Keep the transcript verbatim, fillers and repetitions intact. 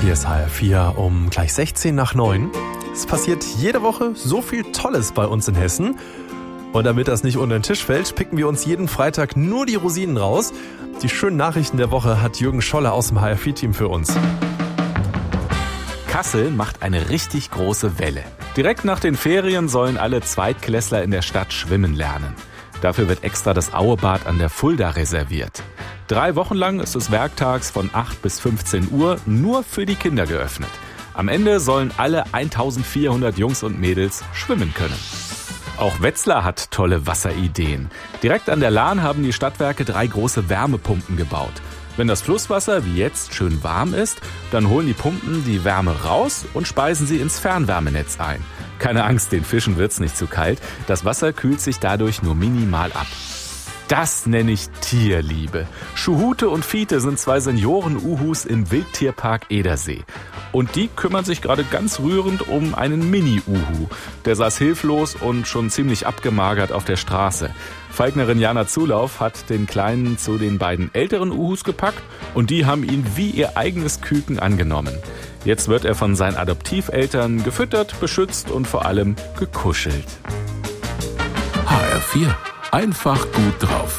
Hier ist H R vier um gleich sechzehn nach neun. Es passiert jede Woche so viel Tolles bei uns in Hessen. Und damit das nicht unter den Tisch fällt, picken wir uns jeden Freitag nur die Rosinen raus. Die schönen Nachrichten der Woche hat Jürgen Scholler aus dem H R vier Team für uns. Kassel macht eine richtig große Welle. Direkt nach den Ferien sollen alle Zweitklässler in der Stadt schwimmen lernen. Dafür wird extra das Auebad an der Fulda reserviert. Drei Wochen lang ist es werktags von acht bis fünfzehn Uhr nur für die Kinder geöffnet. Am Ende sollen alle eintausendvierhundert Jungs und Mädels schwimmen können. Auch Wetzlar hat tolle Wasserideen. Direkt an der Lahn haben die Stadtwerke drei große Wärmepumpen gebaut. Wenn das Flusswasser wie jetzt schön warm ist, dann holen die Pumpen die Wärme raus und speisen sie ins Fernwärmenetz ein. Keine Angst, den Fischen wird's nicht zu kalt. Das Wasser kühlt sich dadurch nur minimal ab. Das nenne ich Tierliebe. Schuhute und Fiete sind zwei Senioren-Uhus im Wildtierpark Edersee. Und die kümmern sich gerade ganz rührend um einen Mini-Uhu. Der saß hilflos und schon ziemlich abgemagert auf der Straße. Falknerin Jana Zulauf hat den Kleinen zu den beiden älteren Uhus gepackt und die haben ihn wie ihr eigenes Küken angenommen. Jetzt wird er von seinen Adoptiveltern gefüttert, beschützt und vor allem gekuschelt. H R vier. Einfach gut drauf.